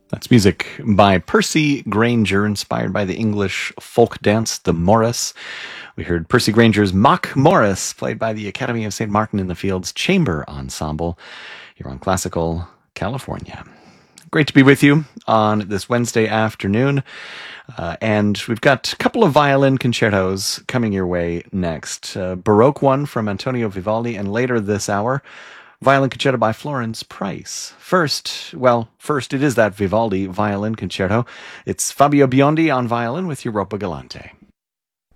That's music by Percy Granger, inspired by the English folk dance, the Morris. We heard Percy Granger's Mock Morris, played by the Academy of St. Martin in the Fields Chamber Ensemble, here on Classical California. Great to be with you on this Wednesday afternoon. And we've got a couple of violin concertos coming your way next. Baroque one from Antonio Vivaldi, and later this hour, violin concerto by Florence Price. First, it is that Vivaldi violin concerto. It's Fabio Biondi on violin with Europa Galante.